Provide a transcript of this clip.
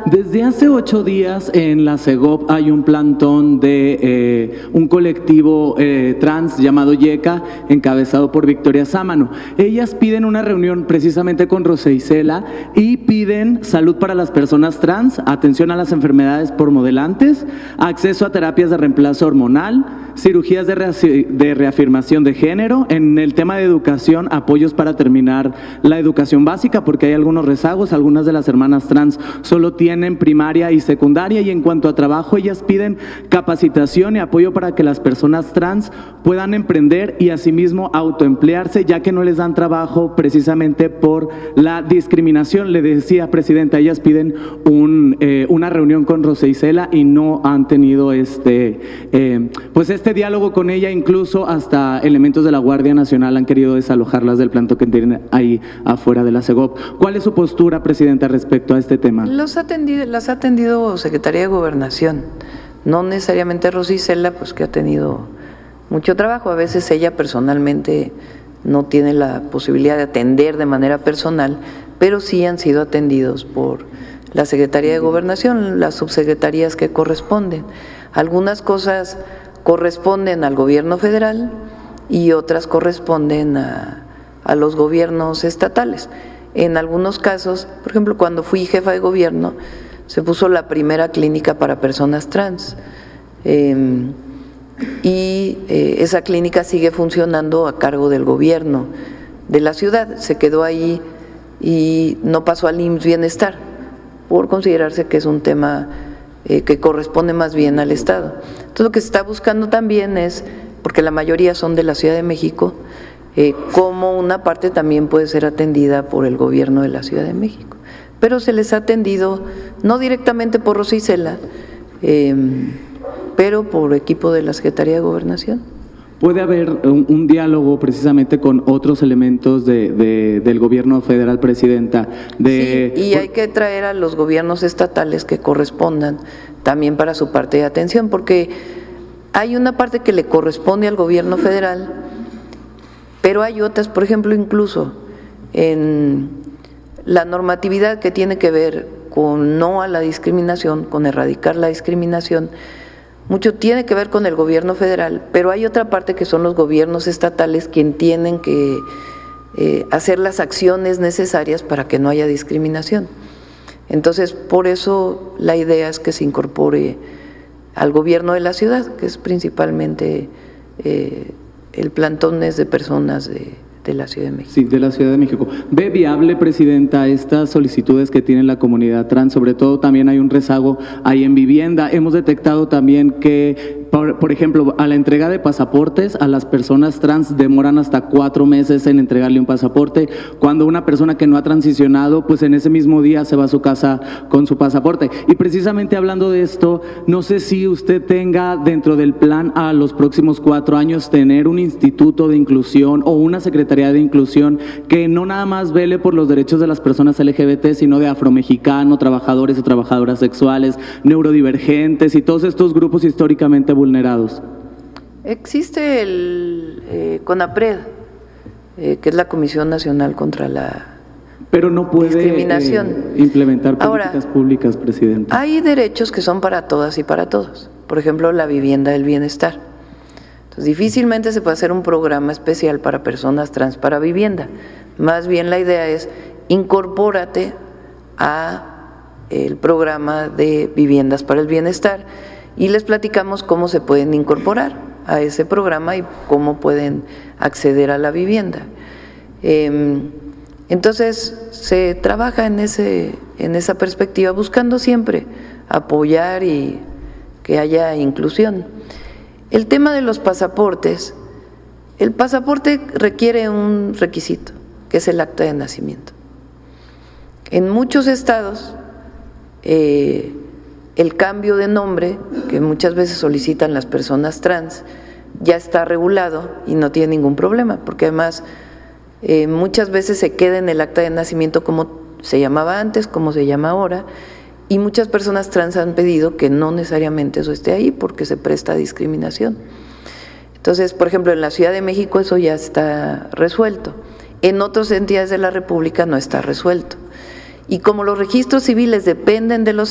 Desde hace 8 días en la CEGOP hay un plantón de un colectivo trans llamado YECA, encabezado por Victoria Sámano. Ellas piden una reunión precisamente con Rosa Isela y piden salud para las personas trans, atención a las enfermedades por modelantes, acceso a terapias de reemplazo hormonal, cirugías de reafirmación de género, en el tema de educación, apoyos para terminar la educación básica, porque hay algunos rezagos, algunas de las hermanas trans solo tienen primaria y secundaria, y en cuanto a trabajo, ellas piden capacitación y apoyo para que las personas trans puedan emprender y asimismo autoemplearse, ya que no les dan trabajo precisamente por la discriminación. Le decía, Presidenta, ellas piden una reunión con Rosa Isela y no han tenido este diálogo con ella, incluso hasta elementos de la Guardia Nacional han querido desalojarlas del plantón que tienen ahí afuera de la CEGOP. ¿Cuál es su postura, Presidenta, respecto a este tema? Las ha atendido Secretaría de Gobernación, no necesariamente Rosa Isela, pues que ha tenido mucho trabajo. A veces ella personalmente no tiene la posibilidad de atender de manera personal, pero sí han sido atendidos por la Secretaría de Gobernación, las subsecretarías que corresponden. Algunas cosas corresponden al gobierno federal y otras corresponden a los gobiernos estatales. En algunos casos, por ejemplo, cuando fui jefa de gobierno, se puso la primera clínica para personas trans y esa clínica sigue funcionando a cargo del gobierno de la ciudad. Se quedó ahí y no pasó al IMSS Bienestar por considerarse que es un tema que corresponde más bien al Estado. Entonces, lo que se está buscando también es, porque la mayoría son de la Ciudad de México, cómo una parte también puede ser atendida por el gobierno de la Ciudad de México. Pero se les ha atendido no directamente por Rosa Isela, pero por equipo de la Secretaría de Gobernación. ¿Puede haber un diálogo precisamente con otros elementos del gobierno federal, Presidenta? Sí, y hay que traer a los gobiernos estatales que correspondan también para su parte de atención, porque hay una parte que le corresponde al gobierno federal, pero hay otras, por ejemplo, incluso en la normatividad que tiene que ver con no a la discriminación, con erradicar la discriminación. Mucho tiene que ver con el gobierno federal, pero hay otra parte que son los gobiernos estatales quienes tienen que hacer las acciones necesarias para que no haya discriminación. Entonces, por eso la idea es que se incorpore al gobierno de la ciudad, que es principalmente el plantón es de personas de la Ciudad de México. Sí, de la Ciudad de México. ¿Ve viable, Presidenta, estas solicitudes que tiene la comunidad trans? Sobre todo también hay un rezago ahí en vivienda. Hemos detectado también que, por ejemplo, a la entrega de pasaportes, a las personas trans demoran hasta 4 meses en entregarle un pasaporte, cuando una persona que no ha transicionado, pues en ese mismo día se va a su casa con su pasaporte. Y precisamente hablando de esto, no sé si usted tenga dentro del plan a los próximos 4 años tener un instituto de inclusión o una secretaría de inclusión que no nada más vele por los derechos de las personas LGBT, sino de afromexicano, trabajadores y trabajadoras sexuales, neurodivergentes y todos estos grupos históricamente vulnerados. Existe el CONAPRED, que es la Comisión Nacional contra la Pero no puede discriminación. Implementar políticas públicas, Presidente. Hay derechos que son para todas y para todos. Por ejemplo, la vivienda del bienestar. Entonces, difícilmente se puede hacer un programa especial para personas trans para vivienda. Más bien la idea es incorpórate a el programa de viviendas para el bienestar y les platicamos cómo se pueden incorporar a ese programa y cómo pueden acceder a la vivienda. Entonces se trabaja en esa perspectiva, buscando siempre apoyar y que haya inclusión. El tema de los pasaportes, el pasaporte requiere un requisito, que es el acta de nacimiento. En muchos estados, el cambio de nombre, que muchas veces solicitan las personas trans, ya está regulado y no tiene ningún problema, porque además muchas veces se queda en el acta de nacimiento como se llamaba antes, como se llama ahora, y muchas personas trans han pedido que no necesariamente eso esté ahí porque se presta a discriminación. Entonces, por ejemplo, en la Ciudad de México eso ya está resuelto. En otras entidades de la República no está resuelto. Y como los registros civiles dependen de los